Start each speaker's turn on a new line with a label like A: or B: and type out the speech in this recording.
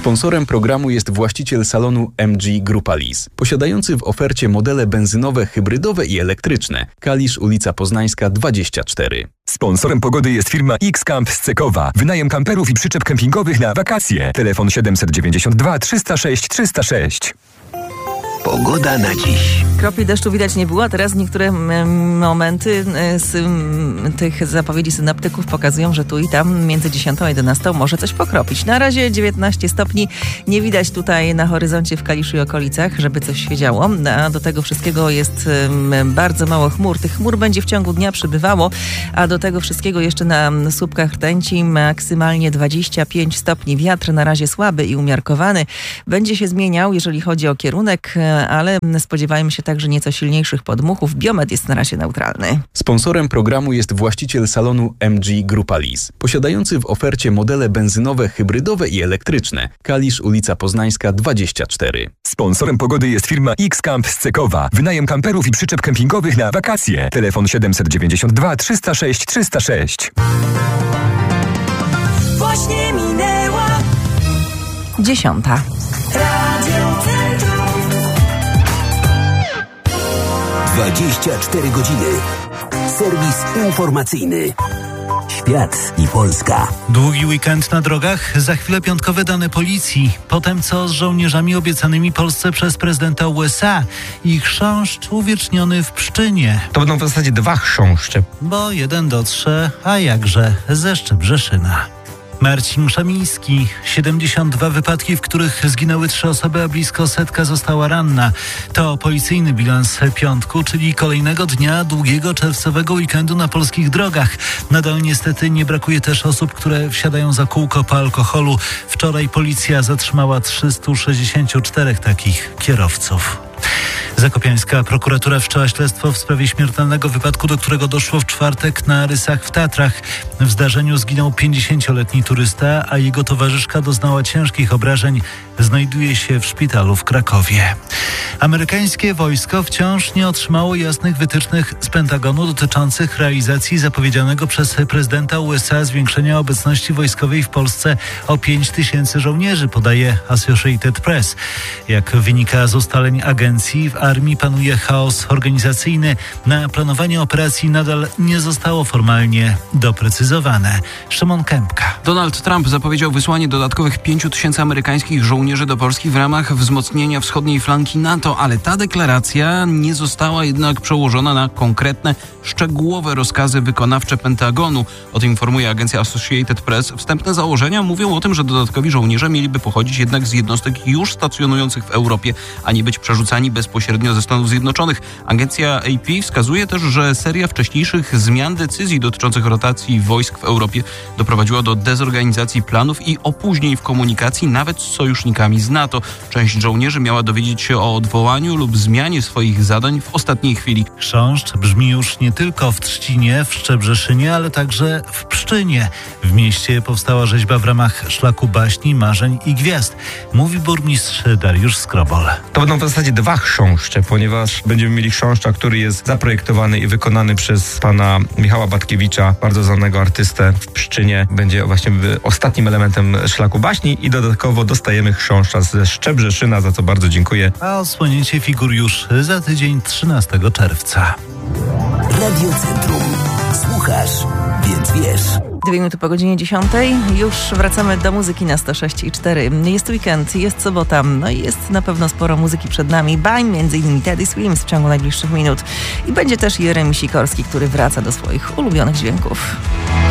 A: Sponsorem programu jest właściciel salonu MG Grupa Lease, posiadający w ofercie modele benzynowe, hybrydowe i elektryczne. Kalisz, ulica Poznańska 24.
B: Sponsorem pogody jest firma X-Camp z Cekowa. Wynajem kamperów i przyczep kempingowych na wakacje. Telefon 792 306 306.
C: Pogoda na dziś.
D: Kropli deszczu widać nie było, a teraz niektóre momenty z tych zapowiedzi synoptyków pokazują, że tu i tam między 10 a 11 może coś pokropić. Na razie 19 stopni. Nie widać tutaj na horyzoncie w Kaliszu i okolicach, żeby coś się działo. A do tego wszystkiego jest bardzo mało chmur. Tych chmur będzie w ciągu dnia przybywało, a do tego wszystkiego jeszcze na słupkach rtęci maksymalnie 25 stopni. Wiatr na razie słaby i umiarkowany. Będzie się zmieniał, jeżeli chodzi o kierunek, ale spodziewajmy się także nieco silniejszych podmuchów. Biometr jest na razie neutralny.
A: Sponsorem programu jest właściciel salonu MG Grupa Lease, posiadający w ofercie modele benzynowe, hybrydowe i elektryczne. Kalisz, ulica Poznańska 24.
B: Sponsorem pogody jest firma X-Camp z Cekowa. Wynajem kamperów i przyczep kempingowych na wakacje. Telefon 792 306 306.
E: Właśnie minęła
D: 10.
E: Radio Centrum.
C: 24 godziny. Serwis informacyjny. Świat i Polska.
F: Długi weekend na drogach, za chwilę piątkowe dane policji. Potem co z żołnierzami obiecanymi Polsce przez prezydenta USA? Ich chrząszcz uwieczniony w Pszczynie.
G: To będą w zasadzie 2 chrząszcze.
F: Bo jeden dotrze, a jakże ze Szczebrzeszyna. Marcin Szamiński. 72 wypadki, w których zginęły 3 osoby, a blisko 100 została ranna. To policyjny bilans piątku, czyli kolejnego dnia długiego czerwcowego weekendu na polskich drogach. Nadal niestety nie brakuje też osób, które wsiadają za kółko po alkoholu. Wczoraj policja zatrzymała 364 takich kierowców. Zakopiańska prokuratura wszczęła śledztwo w sprawie śmiertelnego wypadku, do którego doszło w czwartek na Rysach w Tatrach. W zdarzeniu zginął 50-letni turysta, a jego towarzyszka doznała ciężkich obrażeń. Znajduje się w szpitalu w Krakowie. Amerykańskie wojsko wciąż nie otrzymało jasnych wytycznych z Pentagonu dotyczących realizacji zapowiedzianego przez prezydenta USA zwiększenia obecności wojskowej w Polsce o 5000 żołnierzy, podaje Associated Press. Jak wynika z ustaleń agencji, w armii panuje chaos organizacyjny. Na planowanie operacji nadal nie zostało formalnie doprecyzowane. Szymon Kępka.
H: Donald Trump zapowiedział wysłanie dodatkowych 5000 amerykańskich żołnierzy do Polski w ramach wzmocnienia wschodniej flanki NATO, ale ta deklaracja nie została jednak przełożona na konkretne, szczegółowe rozkazy wykonawcze Pentagonu. O tym informuje agencja Associated Press. Wstępne założenia mówią o tym, że dodatkowi żołnierze mieliby pochodzić jednak z jednostek już stacjonujących w Europie, a nie być przerzucani bezpośrednio ze Stanów Zjednoczonych. Agencja AP wskazuje też, że seria wcześniejszych zmian decyzji dotyczących rotacji wojsk w Europie doprowadziła do dezorganizacji planów i opóźnień w komunikacji nawet z sojusznikami z NATO. Część żołnierzy miała dowiedzieć się o odwołaniu lub zmianie swoich zadań w ostatniej chwili.
F: Chrząszcz brzmi już nie tylko w Trzcinie, w Szczebrzeszynie, ale także w Pszczynie. W mieście powstała rzeźba w ramach szlaku baśni, marzeń i gwiazd. Mówi burmistrz Dariusz Skrobol.
G: To będą w zasadzie 2 chrząszcze, ponieważ będziemy mieli chrząszcza, który jest zaprojektowany i wykonany przez pana Michała Batkiewicza, bardzo znanego artystę w Pszczynie. Będzie właśnie ostatnim elementem szlaku baśni i dodatkowo dostajemy chrząszcza ze Szczebrzeszyna, za co bardzo dziękuję.
F: A odsłonięcie figur już za tydzień 13 czerwca.
C: Radio Centrum. Słuchasz, więc wiesz.
D: 2 minuty po godzinie 10. Już wracamy do muzyki na 106,4. Jest weekend, jest sobota, no i jest na pewno sporo muzyki przed nami. Bań, między innymi Teddy Swims w ciągu najbliższych minut. I będzie też Jeremi Sikorski, który wraca do swoich ulubionych dźwięków.